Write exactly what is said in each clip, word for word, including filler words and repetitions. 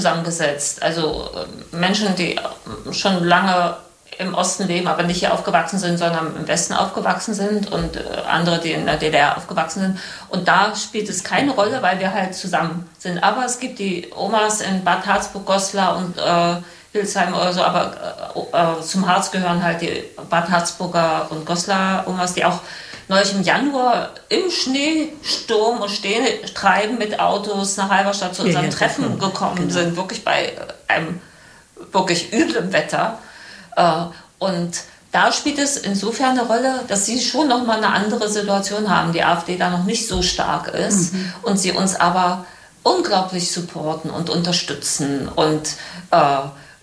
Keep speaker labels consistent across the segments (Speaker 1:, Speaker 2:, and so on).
Speaker 1: zusammengesetzt. Also Menschen, die schon lange im Osten leben, aber nicht hier aufgewachsen sind, sondern im Westen aufgewachsen sind und andere, die in der D D R aufgewachsen sind. Und da spielt es keine Rolle, weil wir halt zusammen sind. Aber es gibt die Omas in Bad Harzburg, Goslar und äh, Hildesheim oder so, aber äh, zum Harz gehören halt die Bad Harzburger und Goslar Omas, die auch neulich im Januar im Schneesturm und Schneetreiben mit Autos nach Halberstadt zu unserem ja, ja, Treffen gekommen genau. sind, wirklich bei einem wirklich üblem Wetter. Äh, und da spielt es insofern eine Rolle, dass sie schon noch mal eine andere Situation haben, die AfD da noch nicht so stark ist mhm. und sie uns aber unglaublich supporten und unterstützen und äh,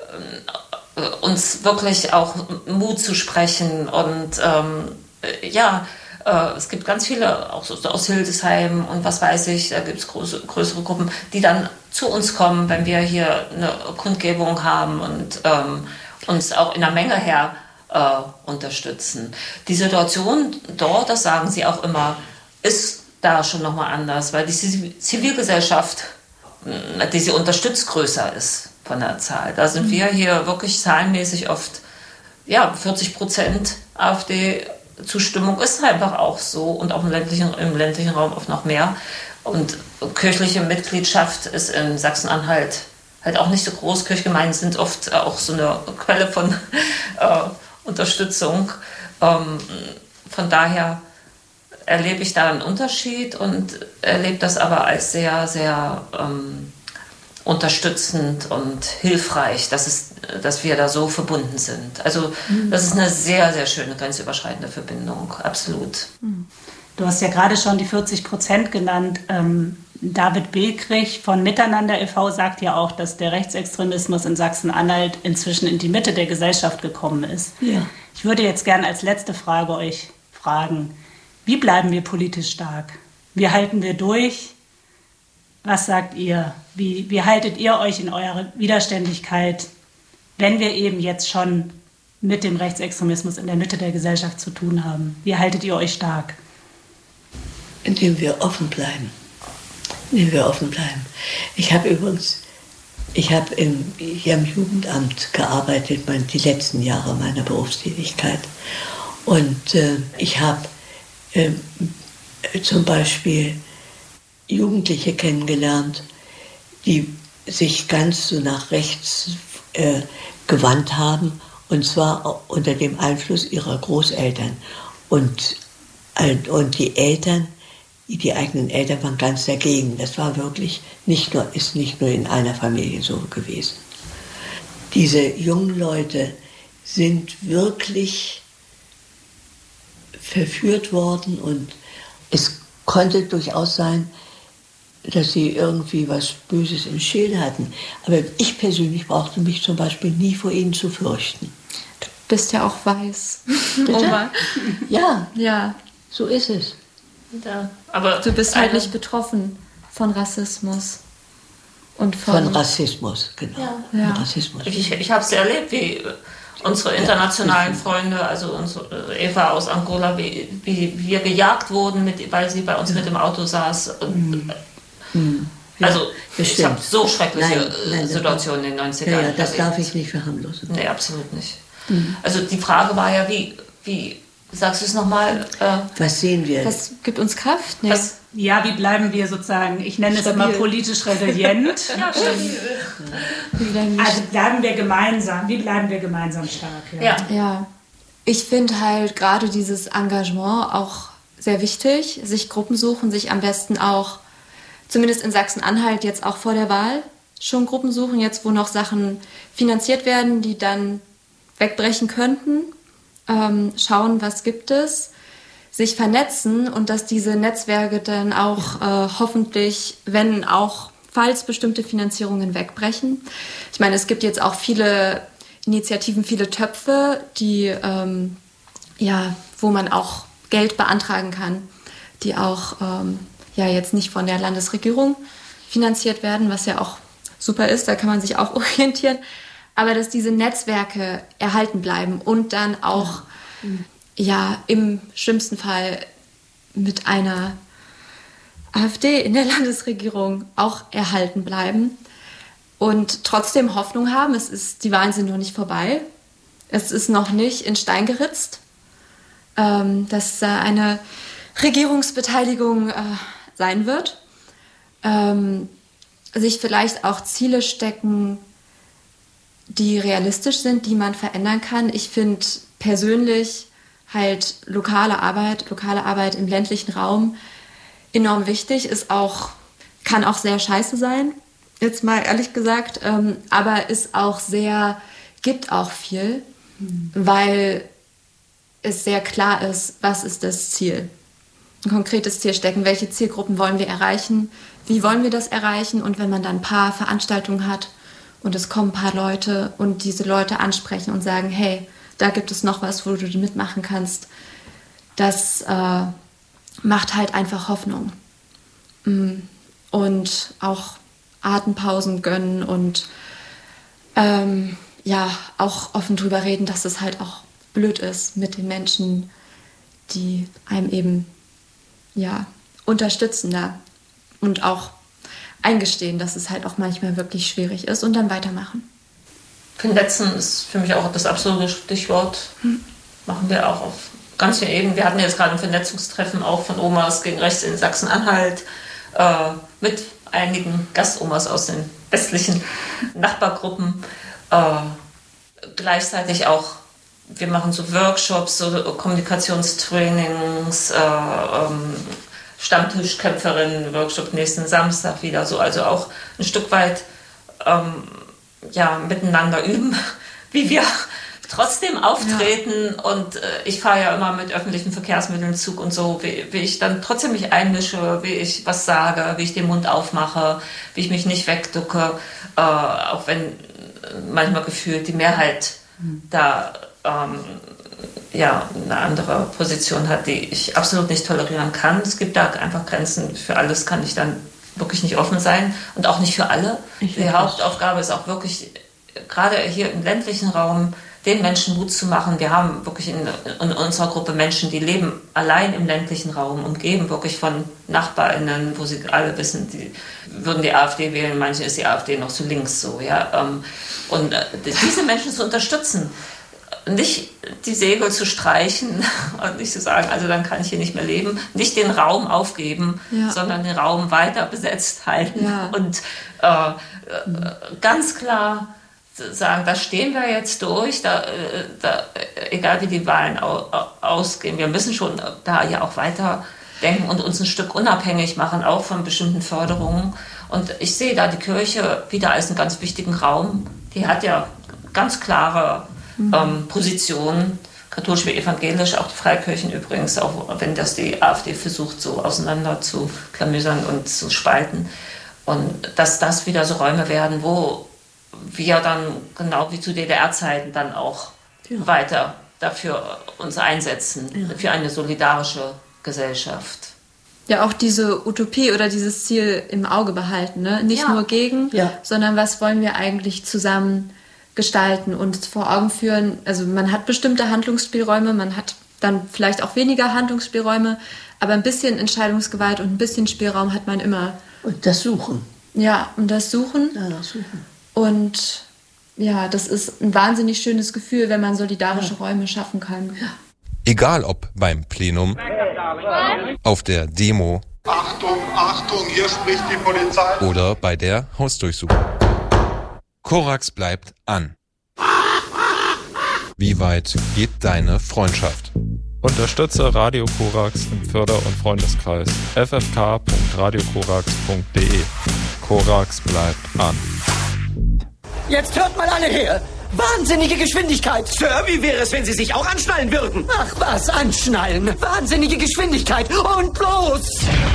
Speaker 1: uns wirklich auch Mut zu sprechen und ähm, ja, äh, es gibt ganz viele, auch so, aus Hildesheim und was weiß ich, da gibt es große, größere Gruppen, die dann zu uns kommen, wenn wir hier eine Kundgebung haben und ähm, uns auch in der Menge her äh, unterstützen. Die Situation dort, das sagen sie auch immer, ist da schon nochmal anders, weil die Zivilgesellschaft, die sie unterstützt, größer ist von der Zahl. Da sind mhm. wir hier wirklich zahlenmäßig oft, ja, vierzig Prozent AfD-Zustimmung ist einfach auch so und auch im ländlichen, im ländlichen Raum oft noch mehr. Und kirchliche Mitgliedschaft ist in Sachsen-Anhalt halt auch nicht so groß. Kirchgemeinden sind oft auch so eine Quelle von äh, Unterstützung. Ähm, von daher erlebe ich da einen Unterschied und erlebe das aber als sehr, sehr ähm, unterstützend und hilfreich, dass, es, dass wir da so verbunden sind. Also das ist eine sehr, sehr schöne grenzüberschreitende Verbindung, absolut.
Speaker 2: Du hast ja gerade schon die vierzig Prozent genannt. Ähm, David Bekrich von Miteinander e V sagt ja auch, dass der Rechtsextremismus in Sachsen-Anhalt inzwischen in die Mitte der Gesellschaft gekommen ist. Ja. Ich würde jetzt gerne als letzte Frage euch fragen, wie bleiben wir politisch stark? Wie halten wir durch? Was sagt ihr? Wie, wie haltet ihr euch in eurer Widerständigkeit, wenn wir eben jetzt schon mit dem Rechtsextremismus in der Mitte der Gesellschaft zu tun haben? Wie haltet ihr euch stark?
Speaker 3: Indem wir offen bleiben. Indem wir offen bleiben. Ich habe übrigens, ich habe im, hier im Jugendamt gearbeitet, mein, die letzten Jahre meiner Berufstätigkeit. Und äh, ich habe äh, zum Beispiel Jugendliche kennengelernt, die sich ganz so nach rechts äh, gewandt haben, und zwar unter dem Einfluss ihrer Großeltern. Und, und die Eltern, die eigenen Eltern waren ganz dagegen. Das war wirklich nicht nur, ist nicht nur in einer Familie so gewesen. Diese jungen Leute sind wirklich verführt worden und es konnte durchaus sein, dass sie irgendwie was Böses im Schilde hatten. Aber ich persönlich brauchte mich zum Beispiel nie vor ihnen zu fürchten.
Speaker 4: Du bist ja auch weiß.
Speaker 3: Oma. Ja,
Speaker 4: ja,
Speaker 3: so ist es.
Speaker 4: Ja, aber du bist halt nicht betroffen von Rassismus. Und von,
Speaker 3: von Rassismus, genau.
Speaker 1: Ja.
Speaker 3: Ja. Rassismus.
Speaker 1: Ich, ich habe es erlebt, wie unsere internationalen ja. Freunde, also unsere Eva aus Angola, wie, wie wir gejagt wurden, mit, weil sie bei uns ja. mit dem Auto saß. Und,
Speaker 3: mhm. Mhm.
Speaker 1: Also
Speaker 3: ja,
Speaker 1: ich habe so schreckliche
Speaker 3: nein, nein,
Speaker 1: Situationen in den neunzigern.
Speaker 3: Ja, ja, das darf ich nicht verharmlosen.
Speaker 1: Nee, absolut nicht. Mhm. Also die Frage war ja, wie, wie sagst du es nochmal? Äh,
Speaker 3: was sehen wir?
Speaker 4: Was gibt uns Kraft? Nee.
Speaker 2: Was, ja, wie bleiben wir sozusagen, ich nenne stabil. Es immer politisch resilient.
Speaker 1: Ja, stabil.
Speaker 2: Also bleiben wir gemeinsam, wie bleiben wir gemeinsam stark?
Speaker 4: Ja, ja. ja. Ich finde halt gerade dieses Engagement auch sehr wichtig, sich Gruppen suchen, sich am besten auch, zumindest in Sachsen-Anhalt jetzt auch vor der Wahl, schon Gruppen suchen, jetzt wo noch Sachen finanziert werden, die dann wegbrechen könnten. Ähm, schauen, was gibt es, sich vernetzen und dass diese Netzwerke dann auch äh, hoffentlich, wenn auch, falls bestimmte Finanzierungen wegbrechen. Ich meine, es gibt jetzt auch viele Initiativen, viele Töpfe, die, ähm, ja, wo man auch Geld beantragen kann, die auch ähm, ja, jetzt nicht von der Landesregierung finanziert werden, was ja auch super ist, da kann man sich auch orientieren. Aber dass diese Netzwerke erhalten bleiben und dann auch ja. ja, im schlimmsten Fall mit einer AfD in der Landesregierung auch erhalten bleiben. und trotzdem Hoffnung haben. Es ist, die Wahlen sind noch nicht vorbei. Es ist noch nicht in Stein geritzt, ähm, dass da eine Regierungsbeteiligung äh, sein wird. Ähm, sich vielleicht auch Ziele stecken, die realistisch sind, die man verändern kann. Ich finde persönlich halt lokale Arbeit, lokale Arbeit im ländlichen Raum enorm wichtig, ist auch, kann auch sehr scheiße sein, jetzt mal ehrlich gesagt, ähm, aber ist auch sehr, gibt auch viel, mhm. weil es sehr klar ist, was ist das Ziel. Ein konkretes Ziel stecken, welche Zielgruppen wollen wir erreichen, wie wollen wir das erreichen, und wenn man dann ein paar Veranstaltungen hat und es kommen ein paar Leute und diese Leute ansprechen und sagen, hey, da gibt es noch was, wo du mitmachen kannst, das äh, macht halt einfach Hoffnung. Und auch Atempausen gönnen und ähm, ja, auch offen drüber reden, dass es halt auch blöd ist mit den Menschen, die einem eben ja, unterstützen da und auch eingestehen, dass es halt auch manchmal wirklich schwierig ist und dann weitermachen.
Speaker 1: Vernetzen ist für mich auch das absolute Stichwort. Hm. Machen wir auch auf ganz vielen Ebenen. Wir hatten jetzt gerade ein Vernetzungstreffen auch von Omas gegen Rechts in Sachsen-Anhalt äh, mit einigen Gastomas aus den westlichen Nachbargruppen. Äh, gleichzeitig auch, wir machen so Workshops, so Kommunikationstrainings, äh, ähm, Stammtischkämpferinnen-Workshop nächsten Samstag wieder so. Also auch ein Stück weit ähm, ja, miteinander üben, wie wir trotzdem auftreten. Ja. Und äh, ich fahre ja immer mit öffentlichen Verkehrsmitteln, Zug und so, wie, wie ich dann trotzdem mich einmische, wie ich was sage, wie ich den Mund aufmache, wie ich mich nicht wegducke, äh, auch wenn manchmal gefühlt die Mehrheit mhm. da ähm, ja, eine andere Position hat, die ich absolut nicht tolerieren kann. Es gibt da einfach Grenzen. Für alles kann ich dann wirklich nicht offen sein und auch nicht für alle. Ich die Hauptaufgabe ist auch wirklich, gerade hier im ländlichen Raum, den Menschen Mut zu machen. Wir haben wirklich in, in unserer Gruppe Menschen, die leben allein im ländlichen Raum, umgeben wirklich von NachbarInnen, wo sie alle wissen, die würden die AfD wählen, manche ist die AfD noch zu links so. Ja? Und diese Menschen zu unterstützen, nicht die Segel zu streichen und nicht zu sagen, also dann kann ich hier nicht mehr leben, nicht den Raum aufgeben, ja. sondern den Raum weiter besetzt halten ja. und äh, ganz klar sagen, da stehen wir jetzt durch, da, da, egal wie die Wahlen au, ausgehen, wir müssen schon da ja auch weiter denken und uns ein Stück unabhängig machen, auch von bestimmten Förderungen. Und ich sehe da die Kirche wieder als einen ganz wichtigen Raum, die hat ja ganz klare Ähm, Positionen, katholisch wie evangelisch, auch die Freikirchen übrigens, auch wenn das die AfD versucht, so auseinander zu klamüsern und zu spalten. Und dass das wieder so Räume werden, wo wir dann, genau wie zu D D R-Zeiten, dann auch ja. weiter dafür uns einsetzen, ja. für eine solidarische Gesellschaft.
Speaker 4: Ja, auch diese Utopie oder dieses Ziel im Auge behalten, ne? Nicht ja. nur gegen, ja. sondern was wollen wir eigentlich zusammen gestalten und vor Augen führen. Also man hat bestimmte Handlungsspielräume, man hat dann vielleicht auch weniger Handlungsspielräume, aber ein bisschen Entscheidungsgewalt und ein bisschen Spielraum hat man immer.
Speaker 3: Und das Suchen.
Speaker 4: Ja, und das Suchen.
Speaker 3: Ja, das Suchen.
Speaker 4: Und ja, das ist ein wahnsinnig schönes Gefühl, wenn man solidarische ja. Räume schaffen kann. Ja.
Speaker 5: Egal ob beim Plenum, auf der Demo,
Speaker 6: Achtung, Achtung, hier spricht die Polizei,
Speaker 5: oder bei der Hausdurchsuchung. Korax bleibt an. Wie weit geht deine Freundschaft?
Speaker 7: Unterstütze Radio Korax im Förder- und Freundeskreis. f f k punkt radio korax punkt d e. Korax bleibt an.
Speaker 8: Jetzt hört mal alle her! Wahnsinnige Geschwindigkeit! Sir, wie wäre es, wenn Sie sich auch anschnallen würden? Ach was, anschnallen! Wahnsinnige Geschwindigkeit! Und bloß!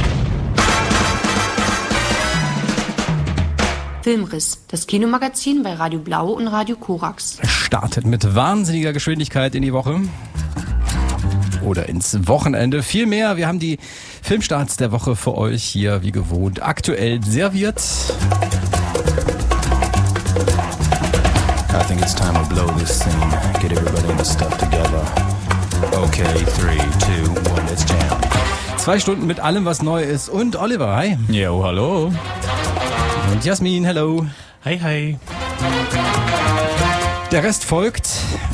Speaker 9: Filmriss, das Kinomagazin bei Radio Blau und Radio Korax.
Speaker 10: Startet mit wahnsinniger Geschwindigkeit in die Woche. Oder ins Wochenende. Viel mehr, wir haben die Filmstarts der Woche für euch hier wie gewohnt aktuell serviert.
Speaker 11: I think it's time to blow this scene. Get everybody in the stuff together. Okay, three, two, one, let's jam.
Speaker 10: Zwei Stunden mit allem, was neu ist. Und Oliver, hi.
Speaker 12: Jo, hallo.
Speaker 10: Und Jasmin, hello.
Speaker 12: Hi, hi.
Speaker 10: Der Rest folgt.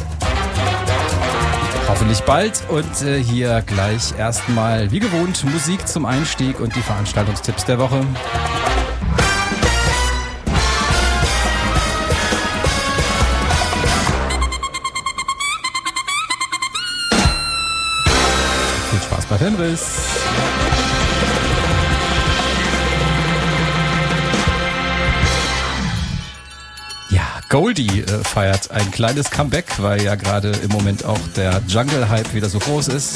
Speaker 10: Hoffentlich bald. Und äh, hier gleich erstmal, wie gewohnt, Musik zum Einstieg und die Veranstaltungstipps der Woche. Viel Spaß bei Filmriss. Goldie äh, feiert ein kleines Comeback, weil ja gerade im Moment auch der Jungle-Hype wieder so groß ist.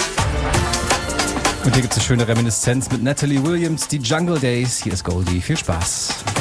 Speaker 10: Und hier gibt es eine schöne Reminiszenz mit Natalie Williams, die Jungle Days. Hier ist Goldie. Viel Spaß.